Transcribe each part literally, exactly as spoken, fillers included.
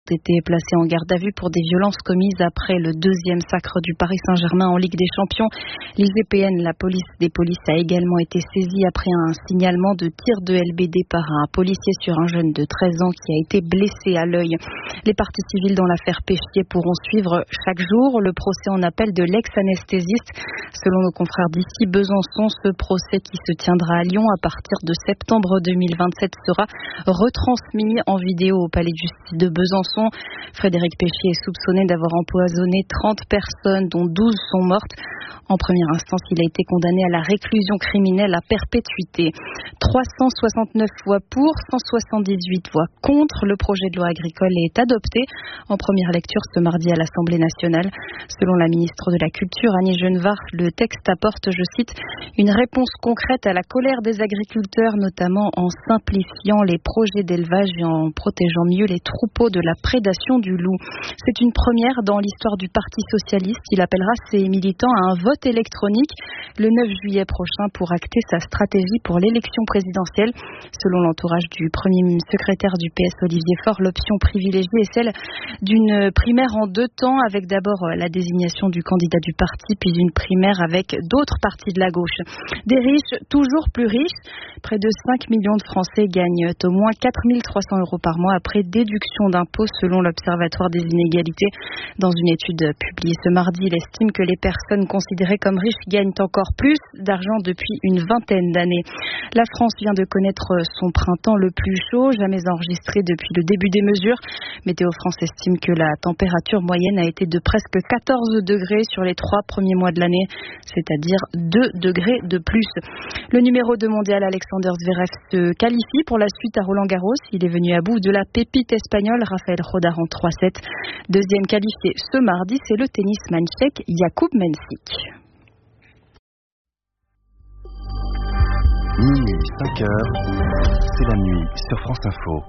été placés en garde à vue pour des violences commises après le deuxième sacre du Paris Saint-Germain en Ligue des Champions. L'I G P N, la police des polices, a également été saisie après un signalement de tir de L B D par un policier sur un jeune de treize ans qui a été blessé à l'œil. Les parties civiles dans l'affaire Péchier pourront suivre chaque jour le procès en appel de l'ex-anesthésiste. Selon nos confrères d'ici, Besançon, ce procès qui se tiendra à Lyon à partir de septembre deux mille vingt-sept sera retransmis en vidéo au palais de justice de Besançon. Frédéric Péchier est soupçonné d'avoir empoisonné trente personnes, dont douze sont mortes. En première instance, il a été condamné à la réclusion criminelle à perpétuité. trois cent soixante-neuf voix pour, cent soixante-dix-huit voix contre. Le projet de loi agricole est adopté en première lecture ce mardi à l'Assemblée nationale. Selon la ministre de la Culture, Annie Genevard, le texte apporte, je cite, une réponse concrète à la colère des agriculteurs, notamment en simplifiant les projets d'élevage et en protégeant mieux les troupeaux de la prédation du loup. C'est une première dans l'histoire du Parti socialiste. Il appellera ses militants à un vote électronique le neuf juillet prochain pour acter sa stratégie pour l'élection présidentielle. Selon l'entourage du premier secrétaire du P S, Olivier Faure, l'option privilégiée est celle d'une primaire en deux temps, avec d'abord la désignation du candidat du parti, puis une primaire avec d'autres partis de la gauche. Des riches, toujours plus riches. Près de cinq millions de Français gagnent au moins quatre mille trois cents euros par mois après déduction d'impôts, selon l'Observatoire des inégalités. Dans une étude publiée ce mardi, il estime que les personnes considérées comme riches gagnent encore plus d'argent depuis une vingtaine d'années. La France vient de connaître son printemps le plus chaud, jamais enregistré depuis le début des mesures. Météo France estime que la température moyenne a été de presque quatorze degrés sur les trois premiers mois de l'année, c'est-à-dire deux degrés de plus. Le numéro deux mondial Alexander Zverev se qualifie pour la suite à Roland-Garros. Il est venu à bout de la pépite espagnole Rafael Rodar en trois sept. Deuxième qualifié ce mardi, c'est le tennisman tchèque Jakub Mensik. Minuit, cinq heures, c'est la nuit sur France Info.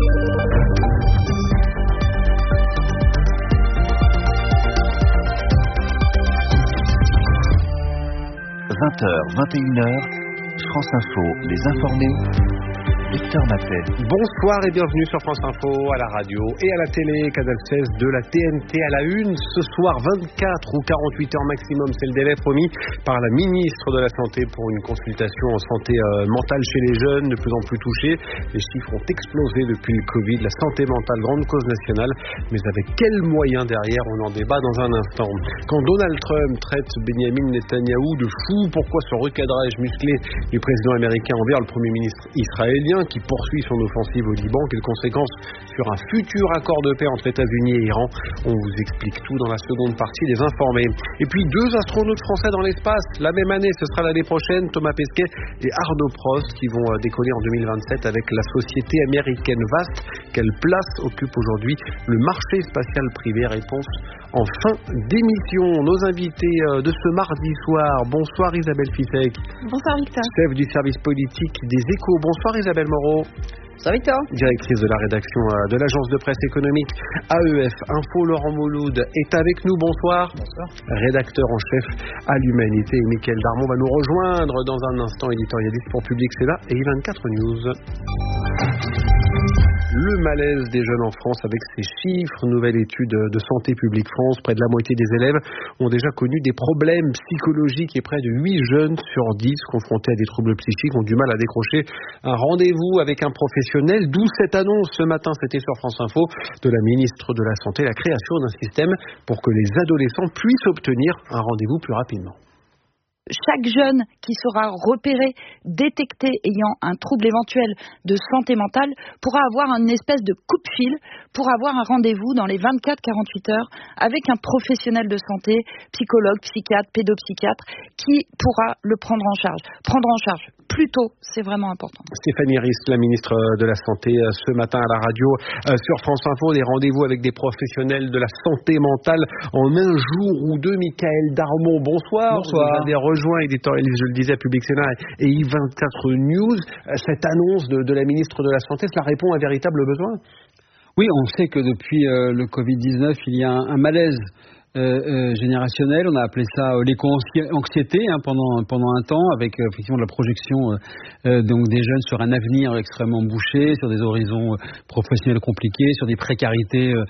vingt heures, vingt et une heures, France Info, les informés. Victor Matet. Bonsoir et bienvenue sur France Info, à la radio et à la télé. Canal seize de la T N T à la une. Ce soir, vingt-quatre ou quarante-huit heures maximum, c'est le délai promis par la ministre de la Santé pour une consultation en santé euh, mentale chez les jeunes, de plus en plus touchés. Les chiffres ont explosé depuis le Covid. La santé mentale, grande cause nationale. Mais avec quels moyens derrière? On en débat dans un instant. Quand Donald Trump traite Benjamin Netanyahou de fou, pourquoi ce recadrage musclé du président américain envers le Premier ministre israélien qui poursuit son offensive au Liban? Quelles conséquences sur un futur accord de paix entre États-Unis et Iran? On vous explique tout dans la seconde partie des informés. Et puis deux astronautes français dans l'espace. La même année, ce sera l'année prochaine, Thomas Pesquet et Arnaud Prost qui vont décoller en deux mille vingt-sept avec la société américaine Vast. Quelle place occupe aujourd'hui le marché spatial privé? Réponse en fin d'émission. Nos invités de ce mardi soir. Bonsoir Isabelle Fissek. Bonsoir Victor. Chef du service politique des Échos. Bonsoir Isabelle Moreau. Bonsoir Victor. Directrice de la rédaction de l'agence de presse économique A E F Info, Laurent Mouloud est avec nous. Bonsoir. Bonsoir. Rédacteur en chef à l'Humanité. Et Mickaël Darmon va nous rejoindre dans un instant, éditorialiste pour Public Sénat et I vingt-quatre News. Le malaise des jeunes en France avec ces chiffres. Nouvelle étude de Santé publique France. Près de la moitié des élèves ont déjà connu des problèmes psychologiques et près de huit jeunes sur dix confrontés à des troubles psychiques ont du mal à décrocher un rendez-vous avec un professionnel. D'où cette annonce ce matin, c'était sur France Info, de la ministre de la Santé, la création d'un système pour que les adolescents puissent obtenir un rendez-vous plus rapidement. Chaque jeune qui sera repéré, détecté ayant un trouble éventuel de santé mentale pourra avoir une espèce de coup de fil pour avoir un rendez-vous dans les vingt-quatre à quarante-huit heures avec un professionnel de santé, psychologue, psychiatre, pédopsychiatre, qui pourra le prendre en charge. Prendre en charge plus tôt, c'est vraiment important. Stéphanie Rist, la ministre de la Santé, ce matin à la radio sur France Info, des rendez-vous avec des professionnels de la santé mentale en un jour ou deux. Mickaël Darmon, bonsoir. Bonsoir. Vous avez rejoint, éditorialiste, je le disais, à Public Sénat et I vingt-quatre News. Cette annonce de, de la ministre de la Santé, cela répond à un véritable besoin? Oui, on sait que depuis euh, le covid dix-neuf, il y a un, un malaise Euh, euh, générationnel, on a appelé ça euh, l'éco-anxiété hein, pendant pendant un temps, avec euh, effectivement la projection euh, euh, donc des jeunes sur un avenir extrêmement bouché, sur des horizons euh, professionnels compliqués, sur des précarités euh,